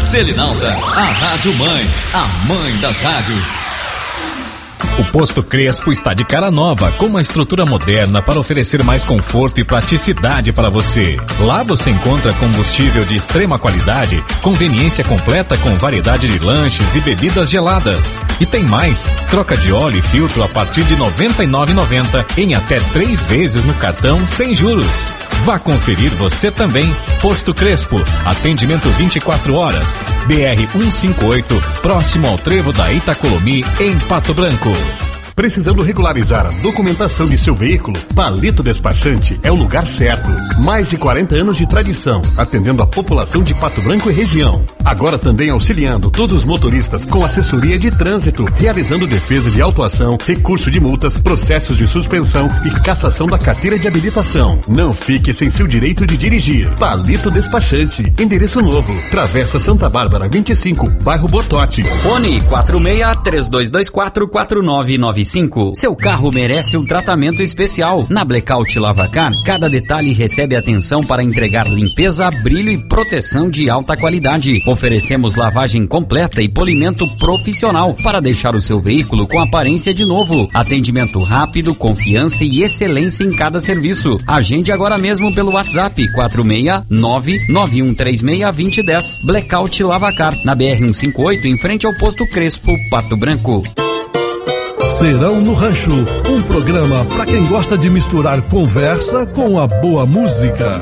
Selinalta, a Rádio Mãe, a mãe das rádios. O Posto Crespo está de cara nova, com uma estrutura moderna para oferecer mais conforto e praticidade para você. Lá você encontra combustível de extrema qualidade, conveniência completa com variedade de lanches e bebidas geladas. E tem mais, troca de óleo e filtro a partir de R$ 99,90 em até 3 vezes no cartão sem juros. Vá conferir você também. Posto Crespo, atendimento 24 horas. BR-158, próximo ao trevo da Itacolomi, em Pato Branco. Precisando regularizar a documentação de seu veículo? Palito Despachante é o lugar certo. Mais de 40 anos de tradição, atendendo a população de Pato Branco e região. Agora também auxiliando todos os motoristas com assessoria de trânsito, realizando defesa de autuação, recurso de multas, processos de suspensão e cassação da carteira de habilitação. Não fique sem seu direito de dirigir. Palito Despachante, endereço novo, Travessa Santa Bárbara 25, bairro Bortote. Fone 46-3224-4995. Seu carro merece um tratamento especial. Na Blackout Lavacar, cada detalhe recebe atenção para entregar limpeza, brilho e proteção de alta qualidade. Oferecemos lavagem completa e polimento profissional para deixar o seu veículo com aparência de novo. Atendimento rápido, confiança e excelência em cada serviço. Agende agora mesmo pelo WhatsApp 469-9136-2010. Blackout Lavacar, na BR-158, em frente ao Posto Crespo, Pato Branco. Serão no Rancho, um programa para quem gosta de misturar conversa com a boa música.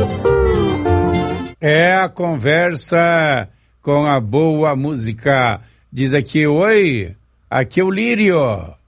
É a conversa com a boa música. Diz aqui, oi, aqui é o Lírio.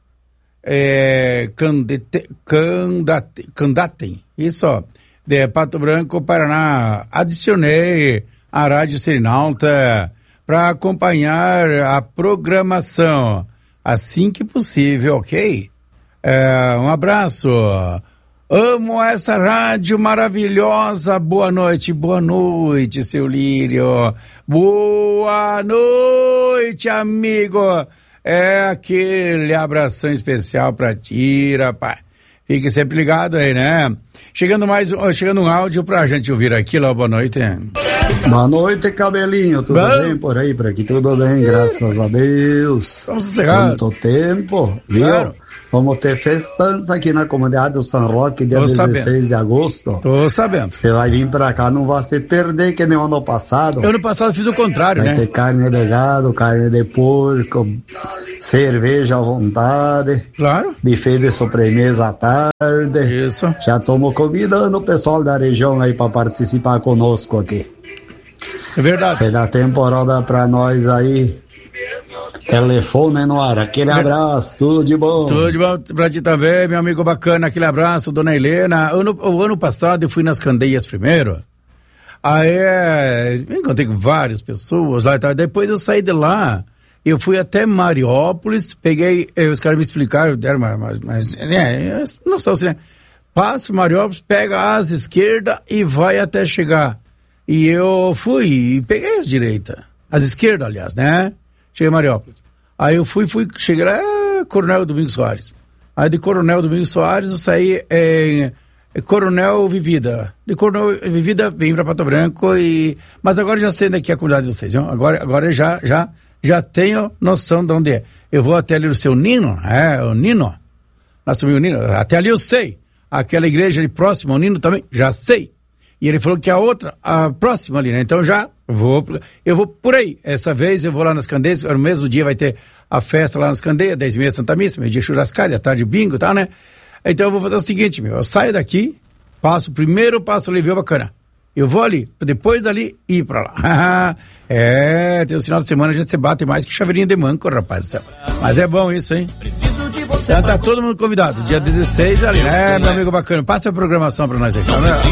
Candatem, isso, ó, de Pato Branco, Paraná. Adicionei a Rádio Selinalta para acompanhar a programação assim que possível, ok? Um abraço. Amo essa rádio maravilhosa. Boa noite, seu Lírio. Boa noite, amigo. É aquele abração especial pra ti, rapaz. Fique sempre ligado aí, né? Chegando um áudio pra gente ouvir aqui, lá, boa noite. Boa noite, cabelinho, tudo bem por aí? Por aqui tudo bem, graças a Deus. Vamos sossegados. Quanto tempo, viu? Claro. Vamos ter festança aqui na comunidade do São Roque, dia 16 de agosto. Tô sabendo. Você vai vir pra cá, não vai se perder que nem o ano passado. Ano passado fiz o contrário, vai né? Vai ter carne de gado, carne de porco, cerveja à vontade. Claro. Buffet de sobremesa à tarde. Isso. Já estamos convidando o pessoal da região aí pra participar conosco aqui. É verdade. Você dá temporada pra nós aí. Telefone no ar, aquele abraço, tudo de bom. Tudo de bom pra ti também, meu amigo bacana, aquele abraço, dona Helena. O ano passado eu fui nas Candeias primeiro, aí encontrei com várias pessoas lá e tal. Depois eu saí de lá, eu fui até Mariópolis, peguei, os caras me explicaram, deram não sou assim, né? Passa Mariópolis, pega a asa esquerda e vai até chegar. E eu fui e peguei as direitas, as esquerdas, aliás, né? Cheguei em Mariópolis. Aí eu cheguei lá, Coronel Domingos Soares. Aí de Coronel Domingos Soares eu saí em Coronel Vivida. De Coronel Vivida vim pra Pato Branco mas agora já sei onde é que é a comunidade de vocês, viu? Agora já tenho noção de onde é. Eu vou até ali o seu Nino, o Nino. Nosso amigo Nino, até ali eu sei. Aquela igreja ali próxima, o Nino também, já sei. E ele falou que a próxima ali, né? Então eu vou por aí. Essa vez eu vou lá nas Candeias, no mesmo dia vai ter a festa lá nas Candeias, 10h30 Santa Missa, meio-dia churrascada, à tarde bingo e tal, né? Então eu vou fazer o seguinte, eu saio daqui, passo ali, viu, bacana? Eu vou ali, depois dali, ir pra lá. Tem o final de semana a gente se bate mais que chaveirinha de manco, rapaz. Mas é bom isso, hein? Então tá todo mundo convidado, dia 16 ali, né, meu amigo bacana? Passa a programação pra nós aqui.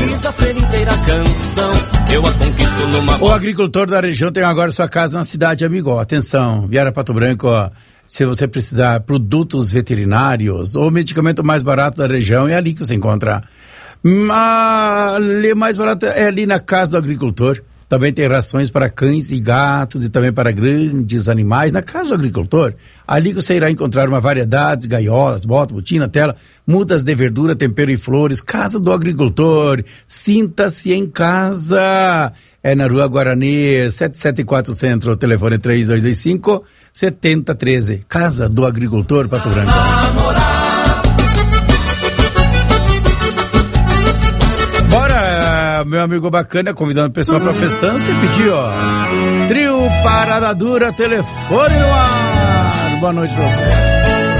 O agricultor da região tem agora sua casa na cidade, amigo. Atenção, Viara Pato Branco, ó. Se você precisar produtos veterinários ou medicamento mais barato da região, é ali que você encontra. Mais barato é ali na casa do agricultor. Também tem rações para cães e gatos e também para grandes animais. Na Casa do Agricultor, ali você irá encontrar uma variedade de gaiolas, bota, botina, tela, mudas de verdura, tempero e flores. Casa do Agricultor, sinta-se em casa. É na Rua Guarani, 774 Centro, telefone 3225-7013. Casa do Agricultor, Pato Branco. Meu amigo bacana, convidando o pessoal pra festança e pedir, ó, Trio Parada Dura, telefone no ar. Boa noite pra você.